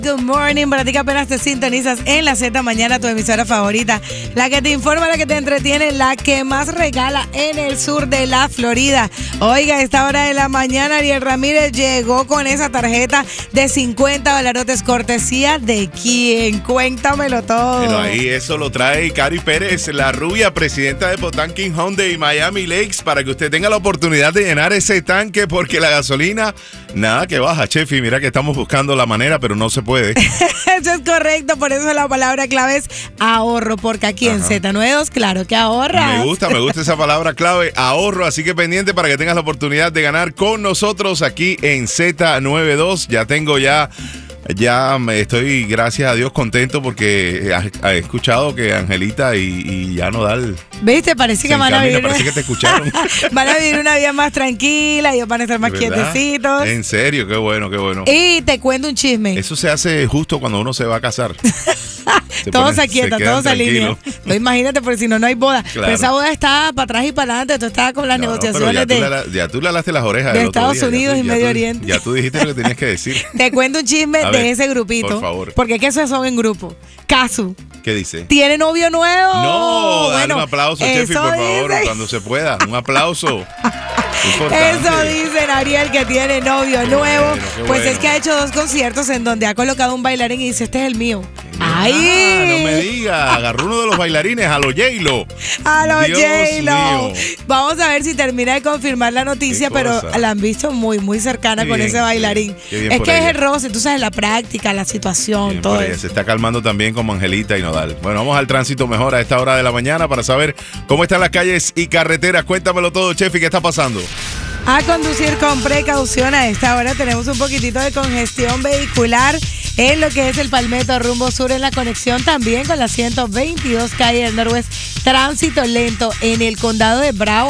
Good morning, para ti que apenas te sintonizas en la Z Mañana, tu emisora favorita, la que te informa, la que te entretiene, la que más regala en el sur de la Florida. Oiga, a esta hora de la mañana, Ariel Ramírez llegó con esa tarjeta de $50 cortesía de quién. Cuéntamelo todo. Pero ahí eso lo trae Cari Pérez, la rubia presidenta de Potanking Hyundai Miami Lakes, para que usted tenga la oportunidad de llenar ese tanque, porque la gasolina, nada que baja, Chefi. Mira que estamos buscando la manera, pero no se puede. Eso es correcto, por eso la palabra clave es ahorro, porque aquí en Z92, claro que ahorras. Me gusta esa palabra clave, ahorro, así que pendiente para que tengas la oportunidad de ganar con nosotros aquí en Z92. Ya estoy, gracias a Dios, contento porque he escuchado que Angelita y ya Nodal. ¿Viste? Parece que van a vivir. Parece que te escucharon. Van a vivir una vida más tranquila, ellos van a estar más quietecitos. En serio, qué bueno, qué bueno. Y te cuento un chisme. Eso se hace justo cuando uno se va a casar. Todos se aquietan, todos se alinean. No, imagínate, porque si no, no hay boda. Claro. Pero esa boda está para atrás y para adelante. Tú estabas con las negociaciones ya tú le alaste las orejas de Estados Unidos y Medio Oriente. Ya tú dijiste lo que tenías que decir. Te cuento un chisme de ese grupito. Por favor. Porque es que esos son en grupo. Casu. ¿Qué dice? ¿Tiene novio nuevo? No, dale un aplauso, Chefi, por favor, cuando se pueda. Un aplauso. Eso dicen, Ariel, que tiene novio nuevo. Pues es que ha hecho 2 conciertos en donde ha colocado un bailarín y dice, este es el mío. ¡Ay! No me diga, agarró uno de los bailarines a lo J-Lo. A lo Dios J-Lo. mío. Vamos a ver si termina de confirmar la noticia, pero la han visto muy, muy cercana con ese bailarín. Es que es el roce, tú sabes, la práctica, la situación, Bien, todo eso. Se está calmando también como Angelita y Nodal. Bueno, vamos al tránsito mejor a esta hora de la mañana para saber cómo están las calles y carreteras. Cuéntamelo todo, Chefi, ¿qué está pasando? A conducir con precaución. A esta hora tenemos un poquitito de congestión vehicular en lo que es el Palmetto rumbo sur, en la conexión también con la 122 calle del Noroeste. Tránsito lento en el condado de Broward.